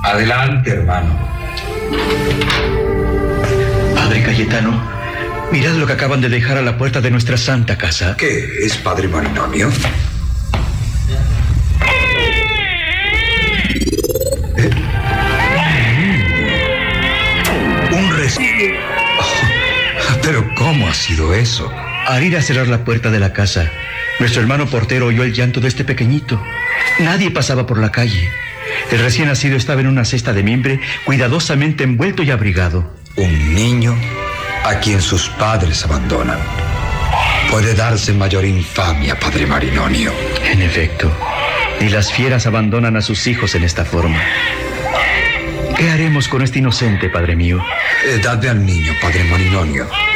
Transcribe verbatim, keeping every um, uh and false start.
Adelante, hermano. Padre Cayetano, mirad lo que acaban de dejar a la puerta de nuestra santa casa. ¿Qué es, padre Marinonio? ¿Eh? Un recibo. Oh, pero ¿cómo ha sido eso? Al ir a cerrar la puerta de la casa, nuestro hermano portero oyó el llanto de este pequeñito. Nadie pasaba por la calle. El recién nacido estaba en una cesta de mimbre, cuidadosamente envuelto y abrigado. Un niño a quien sus padres abandonan. Puede darse mayor infamia, padre Marinonio. En efecto, ni las fieras abandonan a sus hijos en esta forma. ¿Qué haremos con este inocente, padre mío? Eh, dadme al niño, padre Marinonio.